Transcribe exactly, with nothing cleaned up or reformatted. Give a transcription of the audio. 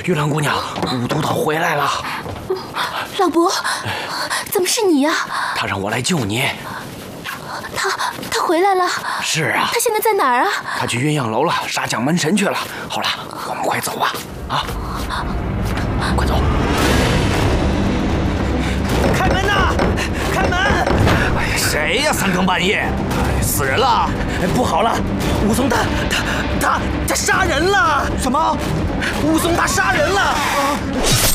玉兰姑娘，武都岛回来了。 老伯，怎么是你呀？ 他让我来救你。 他他回来了？ 是啊。 他现在在哪儿啊？ 他去鸳鸯楼了，杀将门神去了。好了，我们快走吧！啊，快走！ 开门呐！开门！哎呀，谁呀？三更半夜，哎，死人了！ 哎，不好了，武松他他他他杀人了！ 什么？ 武松他杀人了！啊